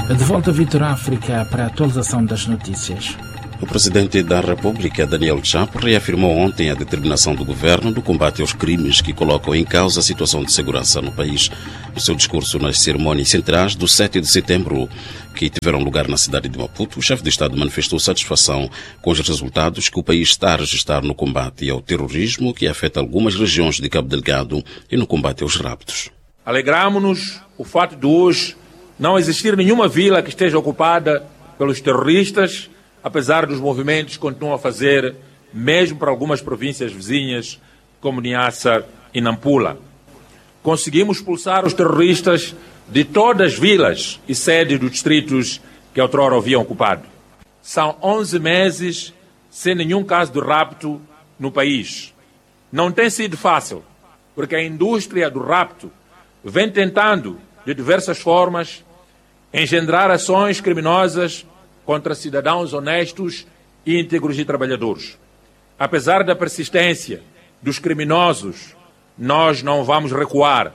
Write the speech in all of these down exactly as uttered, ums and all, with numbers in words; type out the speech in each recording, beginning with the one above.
De volta a Vitor África para a atualização das notícias. O presidente da República, Daniel Chapo, reafirmou ontem a determinação do governo do combate aos crimes que colocam em causa a situação de segurança no país. No seu discurso nas cerimônias centrais do sete de setembro, que tiveram lugar na cidade de Maputo, o chefe de Estado manifestou satisfação com os resultados que o país está a registrar no combate ao terrorismo que afeta algumas regiões de Cabo Delgado e no combate aos raptos. Alegramo-nos o fato de hoje não existir nenhuma vila que esteja ocupada pelos terroristas, apesar dos movimentos que continuam a fazer, mesmo para algumas províncias vizinhas, como Niassa e Nampula. Conseguimos expulsar os terroristas de todas as vilas e sedes dos distritos que outrora haviam ocupado. São onze meses sem nenhum caso de rapto no país. Não tem sido fácil, porque a indústria do rapto vem tentando, de diversas formas, engendrar ações criminosas contra cidadãos honestos, íntegros e trabalhadores. Apesar da persistência dos criminosos, nós não vamos recuar.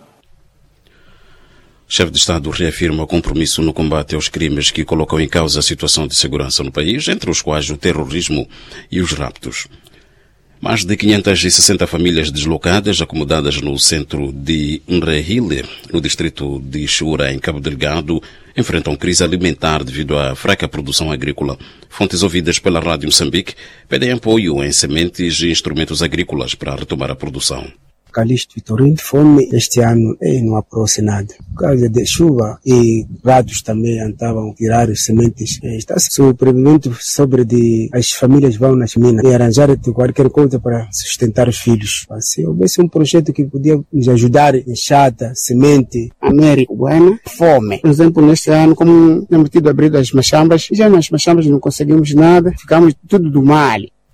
O chefe de Estado reafirma o compromisso no combate aos crimes que colocam em causa a situação de segurança no país, entre os quais o terrorismo e os raptos. Mais de quinhentas e sessenta famílias deslocadas, acomodadas no centro de Nrehile, no distrito de Xura, em Cabo Delgado, enfrentam crise alimentar devido à fraca produção agrícola. Fontes ouvidas pela Rádio Moçambique pedem apoio em sementes e instrumentos agrícolas para retomar a produção. Calixto Vitorino, fome este ano e não aparece nada. Por causa de chuva e ratos também estavam a tirar as sementes. Está sobrevivendo sobre de as famílias vão nas minas e arranjar qualquer coisa para sustentar os filhos. Se houvesse um projeto que podia nos ajudar, enxada, semente. América, bueno, fome. Por exemplo, neste ano, como temos tido abrigo as machambas, já nas machambas não conseguimos nada, ficamos tudo do mal.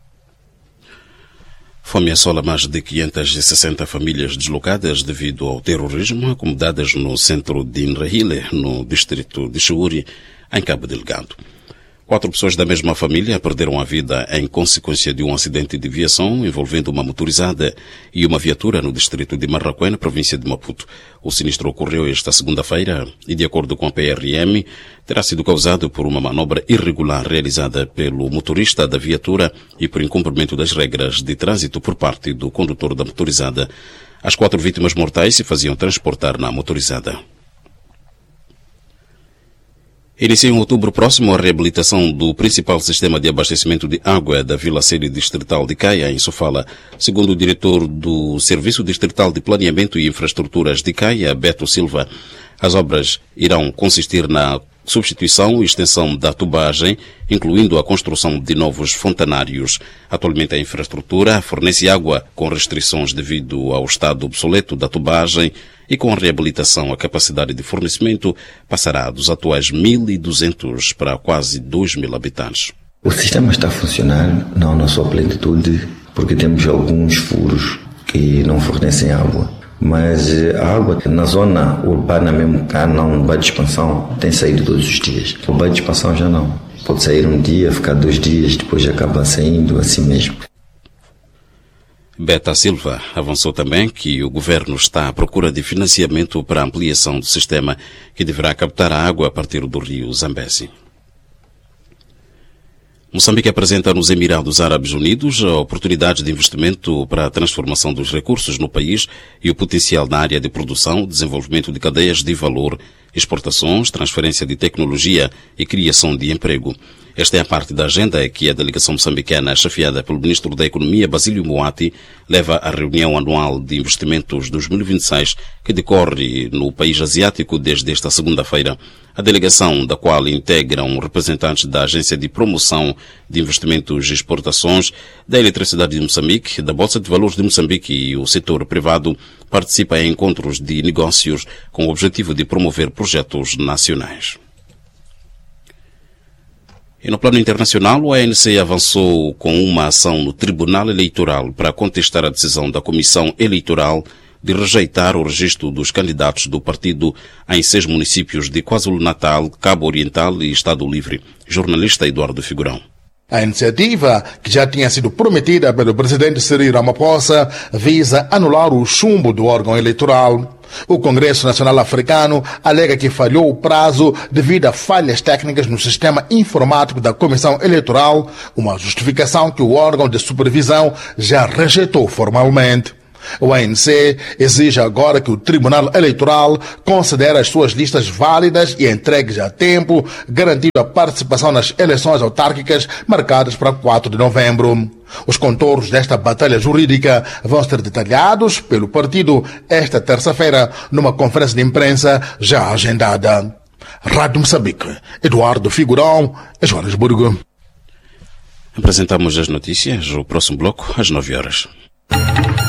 Fome assola mais de quinhentas e sessenta famílias deslocadas devido ao terrorismo, acomodadas no centro de Nrehile, no distrito de Xuri, em Cabo Delgado. Quatro pessoas da mesma família perderam a vida em consequência de um acidente de viação envolvendo uma motorizada e uma viatura no distrito de Marraquém, na província de Maputo. O sinistro ocorreu esta segunda-feira e, de acordo com a P R M, terá sido causado por uma manobra irregular realizada pelo motorista da viatura e por incumprimento das regras de trânsito por parte do condutor da motorizada. As quatro vítimas mortais se faziam transportar na motorizada. Inicia em outubro próximo a reabilitação do principal sistema de abastecimento de água da Vila Sede Distrital de Caia, em Sofala. Segundo o diretor do Serviço Distrital de Planeamento e Infraestruturas de Caia, Beto Silva, as obras irão consistir na substituição e extensão da tubagem, incluindo a construção de novos fontanários. Atualmente a infraestrutura fornece água com restrições devido ao estado obsoleto da tubagem e com a reabilitação a capacidade de fornecimento passará dos atuais mil e duzentos para quase dois mil habitantes. O sistema está a funcionar, não na sua plenitude, porque temos alguns furos que não fornecem água. Mas a água na zona urbana mesmo, cá não, o bairro de expansão tem saído todos os dias. O bairro de expansão já não. Pode sair um dia, ficar dois dias, depois acaba saindo assim mesmo. Beta Silva avançou também que o governo está à procura de financiamento para a ampliação do sistema que deverá captar a água a partir do rio Zambezi. Moçambique apresenta nos Emirados Árabes Unidos a oportunidade de investimento para a transformação dos recursos no país e o potencial na área de produção, desenvolvimento de cadeias de valor, exportações, transferência de tecnologia e criação de emprego. Esta é a parte da agenda que a delegação moçambicana, chefiada pelo Ministro da Economia, Basílio Moati, leva à reunião anual de investimentos dois mil e vinte e seis, que decorre no país asiático desde esta segunda-feira. A delegação, da qual integram representantes da Agência de Promoção de Investimentos e Exportações, da Eletricidade de Moçambique, da Bolsa de Valores de Moçambique e o setor privado, participa em encontros de negócios com o objetivo de promover projetos nacionais. E no plano internacional, o A N C avançou com uma ação no Tribunal Eleitoral para contestar a decisão da Comissão Eleitoral de rejeitar o registro dos candidatos do partido em seis municípios de KwaZulu-Natal, Cabo Oriental e Estado Livre. Jornalista Eduardo Figurão. A iniciativa, que já tinha sido prometida pelo presidente Cyril Ramaphosa, visa anular o chumbo do órgão eleitoral. O Congresso Nacional Africano alega que falhou o prazo devido a falhas técnicas no sistema informático da Comissão Eleitoral, uma justificação que o órgão de supervisão já rejeitou formalmente. O A N C exige agora que o Tribunal Eleitoral considere as suas listas válidas e entregues a tempo, garantindo a participação nas eleições autárquicas marcadas para quatro de novembro. Os contornos desta batalha jurídica vão ser detalhados pelo partido esta terça-feira numa conferência de imprensa já agendada. Rádio Moçambique, Eduardo Figurão, Joanesburgo. Apresentamos as notícias, o próximo bloco às nove horas.